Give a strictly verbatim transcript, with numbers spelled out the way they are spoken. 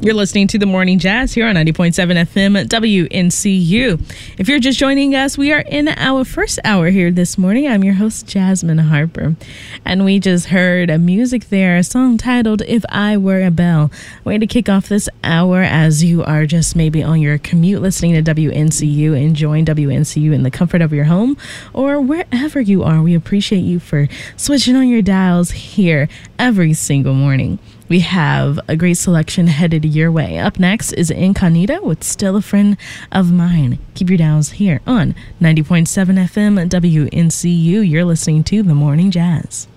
You're listening to The Morning Jazz here on ninety point seven F M W N C U. If you're just joining us, we are in our first hour here this morning. I'm your host, Jasmine Harper. And we just heard a music there, a song titled If I Were a Bell. Way to kick off this hour as you are just maybe on your commute listening to W N C U, enjoying W N C U in the comfort of your home or wherever you are. We appreciate you for switching on your dials here every single morning. We have a great selection headed your way. Up next is Incognita with Still a Friend of Mine. Keep your dials here on ninety point seven F M W N C U. You're listening to The Morning Jazz.